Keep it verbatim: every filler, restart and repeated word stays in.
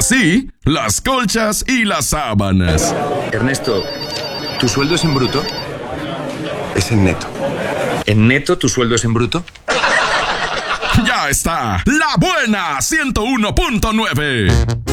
Así, las colchas y las sábanas. Ernesto, ¿tu sueldo es en bruto? Es en neto. ¿En neto tu sueldo es en bruto? Ya está, La Buena ciento uno punto nueve.